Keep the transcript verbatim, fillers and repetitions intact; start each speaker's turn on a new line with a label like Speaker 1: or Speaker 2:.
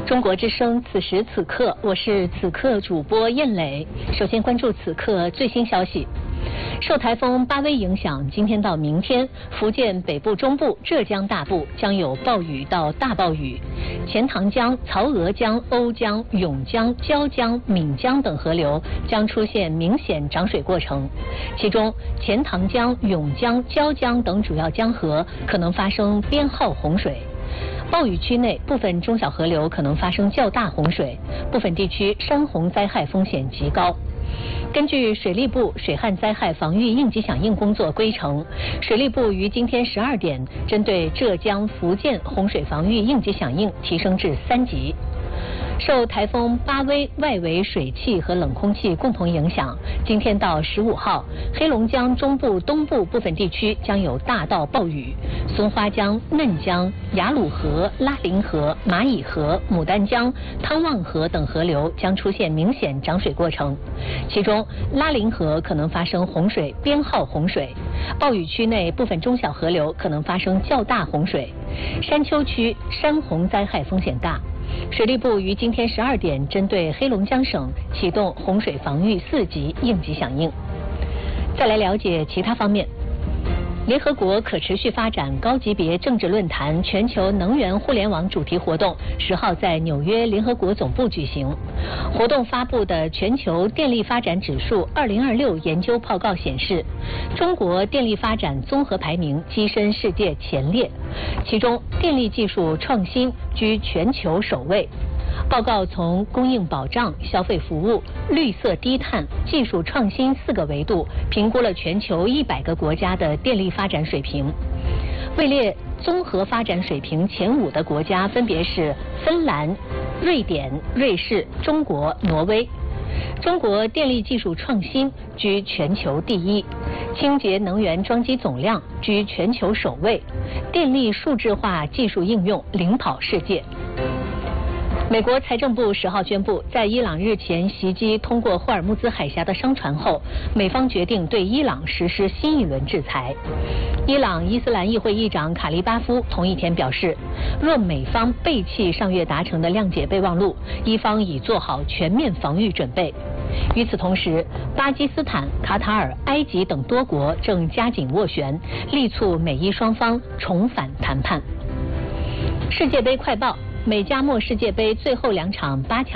Speaker 1: 中国之声，此时此刻，我是此刻主播燕磊。首先关注此刻最新消息。受台风巴威影响，今天到明天，福建北部、中部、浙江大部将有暴雨到大暴雨。钱塘江、曹娥江、瓯江、永江、椒江、闽江等河流将出现明显涨水过程，其中钱塘江、永江、椒江等主要江河可能发生编号洪水。暴雨区内部分中小河流可能发生较大洪水，部分地区山洪灾害风险极高。根据水利部水旱灾害防御应急响应工作规程，水利部于今天十二点针对浙江、福建洪水防御应急响应提升至三级。受台风巴威外围水汽和冷空气共同影响，今天到十五号，黑龙江中部、东部部分地区将有大到暴雨，松花江、嫩江、雅鲁河、拉林河、蚂蚁河、牡丹江、汤旺河等河流将出现明显涨水过程，其中拉林河可能发生洪水编号洪水，暴雨区内部分中小河流可能发生较大洪水，山丘区山洪灾害风险大。水利部于今天十二点针对黑龙江省启动洪水防御四级应急响应。再来了解其他方面。联合国可持续发展高级别政治论坛全球能源互联网主题活动十号在纽约联合国总部举行。活动发布的全球电力发展指数二零二六研究报告显示，中国电力发展综合排名跻身世界前列，其中电力技术创新居全球首位。报告从供应保障、消费服务、绿色低碳、技术创新四个维度评估了全球一百个国家的电力发展水平。位列综合发展水平前五的国家分别是芬兰、瑞典、瑞士、中国、挪威。中国电力技术创新居全球第一，清洁能源装机总量居全球首位，电力数字化技术应用领跑世界。美国财政部十号宣布，在伊朗日前袭击通过霍尔木兹海峡的商船后，美方决定对伊朗实施新一轮制裁。伊朗伊斯兰议会议长卡利巴夫同一天表示，若美方背弃上月达成的谅解备忘录，伊方已做好全面防御准备。与此同时，巴基斯坦、卡塔尔、埃及等多国正加紧斡旋，力促美伊双方重返谈判。世界杯快报。美加墨世界杯最后两场八强。